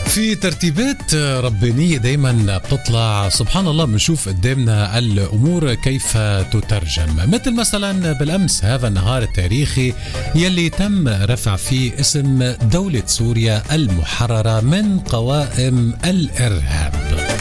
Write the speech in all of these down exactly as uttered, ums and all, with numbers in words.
في ترتيبات ربانية دايما بتطلع سبحان الله، بنشوف قدامنا الأمور كيف تترجم. مثل مثلا بالأمس هذا النهار التاريخي يلي تم رفع فيه اسم دولة سوريا المحررة من قوائم الإرهاب.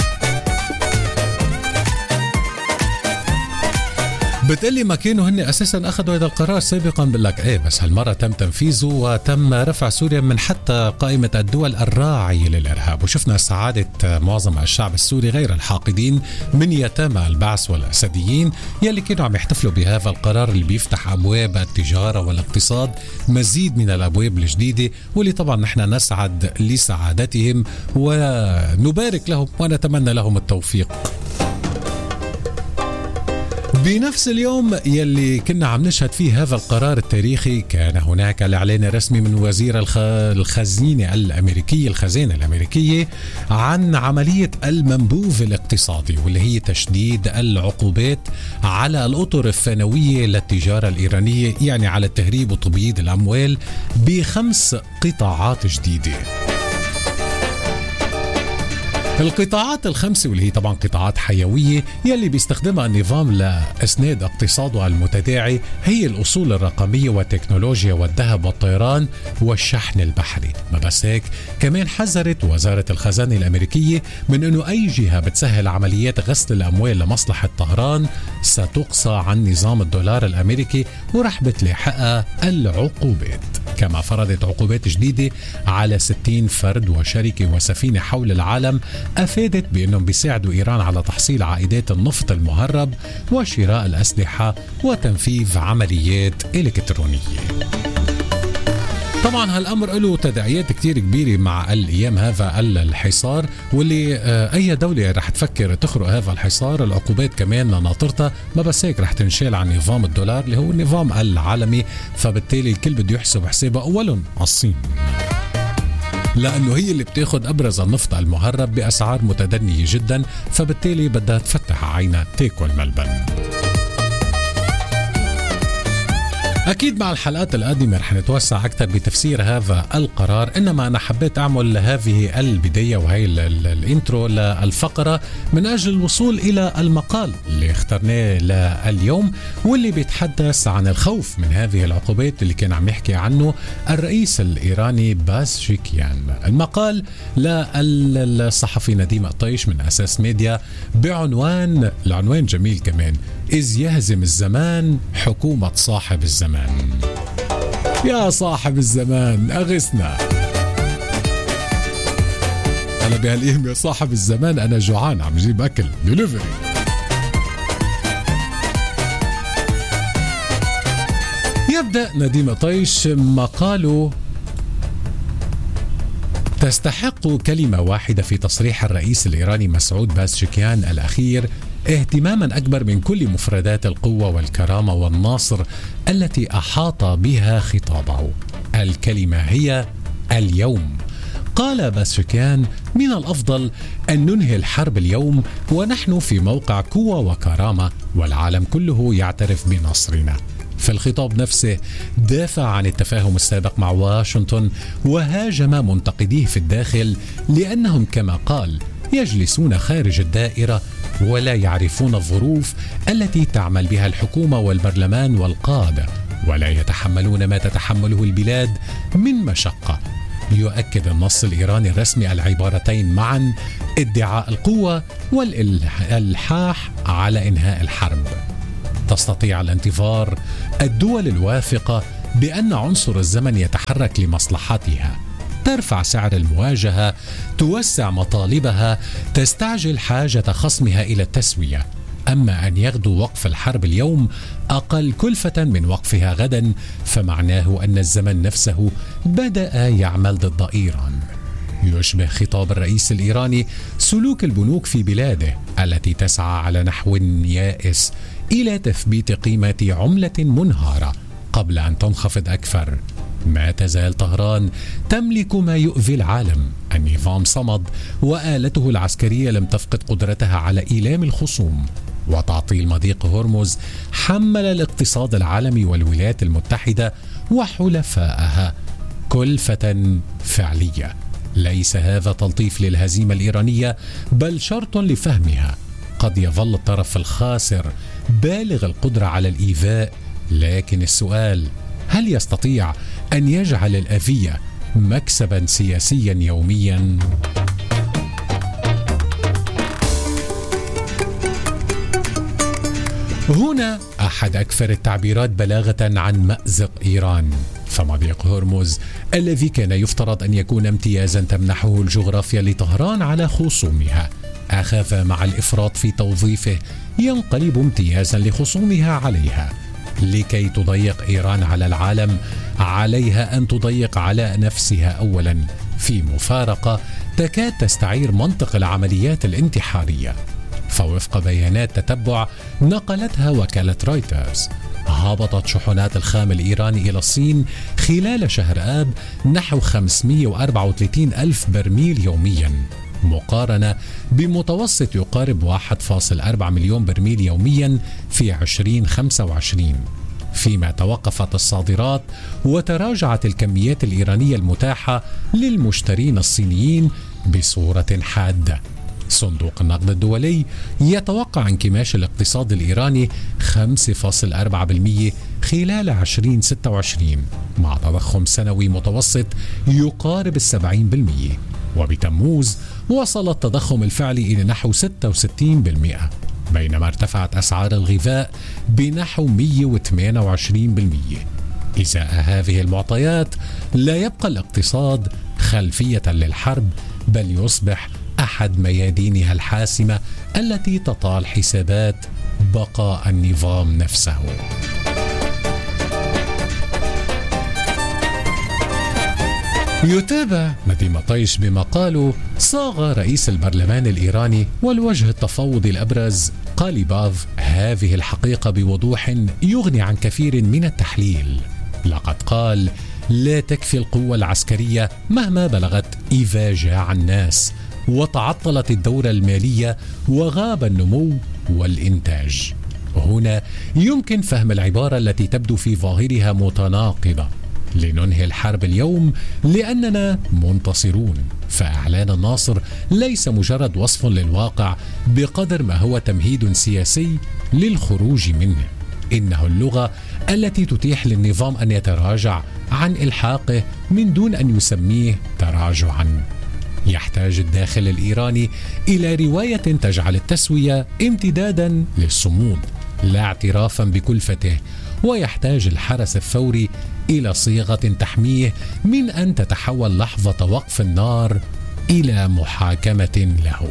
بتقلي ما كانوا هن أساسا أخذوا هذا القرار سابقا، بقلك ايه بس هالمرة تم تنفيذه وتم رفع سوريا من حتى قائمة الدول الراعية للإرهاب. وشفنا سعادة معظم الشعب السوري غير الحاقدين من يتامى البعث والأسديين يلي كانوا عم يحتفلوا بهذا القرار اللي بيفتح أبواب التجارة والاقتصاد، مزيد من الأبواب الجديدة، واللي طبعا نحن نسعد لسعادتهم ونبارك لهم ونتمنى لهم التوفيق. بنفس اليوم يلي كنا عم نشهد فيه هذا القرار التاريخي كان هناك الإعلان الرسمي من وزير الخزينة الأمريكية الخزانة الأمريكية عن عملية المنبوذ الاقتصادي، واللي هي تشديد العقوبات على الأطر الثانوية للتجارة الإيرانية، يعني على التهريب وتبييض الأموال بخمس قطاعات جديدة. القطاعات الخمسة واللي هي طبعا قطاعات حيوية يلي بيستخدمها النظام لإسناد اقتصاده المتداعي هي الأصول الرقمية والتكنولوجيا والذهب والطيران والشحن البحري. ما بس هيك، كمان حذرت وزارة الخزانة الأمريكية من أنه أي جهة بتسهل عمليات غسل الأموال لمصلحة طهران ستقصى عن نظام الدولار الأمريكي ورح بتلاحقها العقوبات. كما فرضت عقوبات جديدة على ستين فرد وشركة وسفينة حول العالم أفادت بأنهم بيساعدوا إيران على تحصيل عائدات النفط المهرب وشراء الأسلحة وتنفيذ عمليات إلكترونية. طبعا هالأمر له تداعيات كتير كبيرة مع الأيام هذا الحصار، واللي أي دولة رح تفكر تخرق هذا الحصار العقوبات كمان ناطرتها. ما بس هيك رح تنشال عن نظام الدولار اللي هو النظام العالمي، فبالتالي الكل بده يحسب حسابه أولا على الصين، لأنه هي اللي بتاخد أبرز النفط المهرب بأسعار متدنية جدا، فبالتالي بدها تفتح عينها تاكل ملبن. أكيد مع الحلقات القادمة رح نتوسع أكثر بتفسير هذا القرار، إنما أنا حبيت أعمل هذه البداية وهي الانترو للفقرة من أجل الوصول إلى المقال اللي اخترناه لليوم، واللي بيتحدث عن الخوف من هذه العقوبات اللي كان عم يحكي عنه الرئيس الإيراني بازشكيان. المقال للصحفي نديم قطيش من أساس ميديا بعنوان، العنوان جميل كمان، إذ يهزم الزمان حكومة صاحب الزمان. يا صاحب الزمان أغثنا. أنا بهالأيام يا صاحب الزمان أنا جوعان عم جيب أكل ديليفري. يبدأ نديم قطيش مقاله: تستحق كلمة واحدة في تصريح الرئيس الإيراني مسعود بازشكيان الأخير اهتماما أكبر من كل مفردات القوة والكرامة والنصر التي أحاط بها خطابه. الكلمة هي اليوم. قال بازشكيان: من الأفضل أن ننهي الحرب اليوم ونحن في موقع قوة وكرامة والعالم كله يعترف بنصرنا. في الخطاب نفسه دافع عن التفاهم السابق مع واشنطن وهاجم منتقديه في الداخل لأنهم كما قال يجلسون خارج الدائرة ولا يعرفون الظروف التي تعمل بها الحكومة والبرلمان والقادة ولا يتحملون ما تتحمله البلاد من مشقة. يؤكد النص الإيراني الرسمي العبارتين معا: ادعاء القوة والإلحاح على إنهاء الحرب. تستطيع الانتظار الدول الواثقة بأن عنصر الزمن يتحرك لمصلحتها، ترفع سعر المواجهة، توسع مطالبها، تستعجل حاجة خصمها إلى التسوية. أما أن يغدو وقف الحرب اليوم أقل كلفة من وقفها غدا، فمعناه أن الزمن نفسه بدأ يعمل ضد إيران. يشبه خطاب الرئيس الإيراني سلوك البنوك في بلاده التي تسعى على نحو يائس إلى تثبيت قيمة عملة منهارة قبل أن تنخفض أكثر. ما تزال طهران تملك ما يؤذي العالم. النظام صمد وآلته العسكرية لم تفقد قدرتها على إيلام الخصوم، وتعطيل مضيق هرمز حمل الاقتصاد العالمي والولايات المتحدة وحلفائها كلفة فعلية ليس هذا تلطيف للهزيمة الإيرانية، بل شرط لفهمها. قد يظل الطرف الخاسر بالغ القدرة على الإيذاء، لكن السؤال: هل يستطيع أن يجعل الأذية مكسبا سياسيا يوميا؟ هنا أحد أكثر التعبيرات بلاغة عن مأزق إيران. فمضيق هرمز الذي كان يفترض أن يكون امتيازا تمنحه الجغرافيا لطهران على خصومها، أخاف مع الإفراط في توظيفه ينقلب امتيازا لخصومها عليها. لكي تضيق إيران على العالم، عليها أن تضيق على نفسها أولا. في مفارقة تكاد تستعير منطق العمليات الانتحارية. فوفق بيانات تتبع نقلتها وكالة رويترز، هبطت شحنات الخام الإيراني إلى الصين خلال شهر آب نحو خمسمئة وأربعة وثلاثين ألف برميل يوميا، مقارنة بمتوسط يقارب واحد فاصلة أربعة مليون برميل يوميا في ألفين وخمسة وعشرين، فيما توقفت الصادرات وتراجعت الكميات الإيرانية المتاحة للمشترين الصينيين بصورة حادة. صندوق النقد الدولي يتوقع انكماش الاقتصاد الإيراني خمسة فاصلة أربعة بالمئة خلال ألفين وستة وعشرين، مع تضخم سنوي متوسط يقارب السبعين بالمئة. وبتموز وصل التضخم الفعلي إلى نحو ستة وستين بالمئة، بينما ارتفعت أسعار الغذاء بنحو مئة وثمانية وعشرين بالمئة. إزاء هذه المعطيات لا يبقى الاقتصاد خلفية للحرب، بل يصبح أحد ميادينها الحاسمة التي تطال حسابات بقاء النظام نفسه. يتابع نديم طيش بمقاله: صاغ رئيس البرلمان الإيراني والوجه التفاوضي الأبرز قاليباف هذه الحقيقة بوضوح يغني عن كثير من التحليل. لقد قال: لا تكفي القوة العسكرية مهما بلغت إذا جاع الناس، وتعطلت الدورة المالية، وغاب النمو والإنتاج. هنا يمكن فهم العبارة التي تبدو في ظاهرها متناقضة: لننهي الحرب اليوم لأننا منتصرون. فإعلان الناصر ليس مجرد وصف للواقع بقدر ما هو تمهيد سياسي للخروج منه. إنه اللغة التي تتيح للنظام أن يتراجع عن إلحاقه من دون أن يسميه تراجعا. يحتاج الداخل الإيراني إلى رواية تجعل التسوية امتدادا للصمود لا اعترافا بكلفته، ويحتاج الحرس الثوري إلى صيغة تحميه من أن تتحول لحظة وقف النار إلى محاكمة له.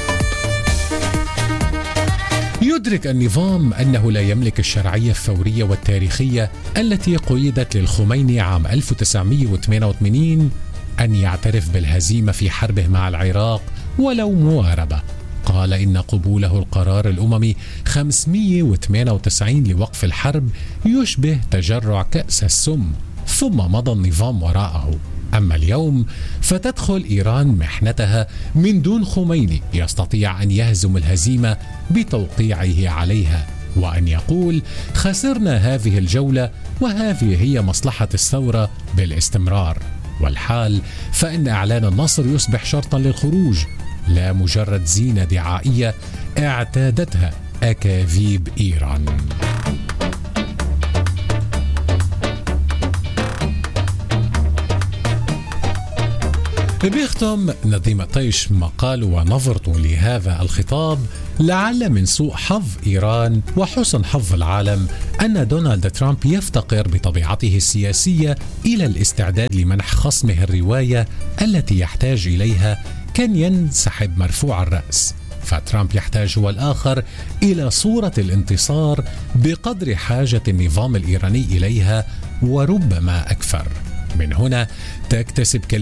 يدرك النظام أنه لا يملك الشرعية الثورية والتاريخية التي قيدت للخميني عام ألف وتسعمئة وثمانية وثمانين أن يعترف بالهزيمة في حربه مع العراق ولو مواربة. قال إن قبوله القرار الأممي خمسمئة وثمانية وتسعين لوقف الحرب يشبه تجرع كأس السم، ثم مضى النظام وراءه. أما اليوم فتدخل إيران محنتها من دون خميني يستطيع أن يهزم الهزيمة بتوقيعه عليها، وأن يقول: خسرنا هذه الجولة وهذه هي مصلحة الثورة بالاستمرار. والحال فإن إعلان النصر يصبح شرطا للخروج، لا مجرد زينة دعائية اعتادتها أكاذيب إيران. بيختم نديم طيش مقال ونظرته لهذا الخطاب: لعل من سوء حظ إيران وحسن حظ العالم أن دونالد ترامب يفتقر بطبيعته السياسية إلى الاستعداد لمنح خصمه الرواية التي يحتاج إليها كان ينسحب مرفوع الرأس. فترامب يحتاج هو الآخر إلى صورة الانتصار بقدر حاجة النظام الإيراني إليها وربما أكثر. من هنا تكتسب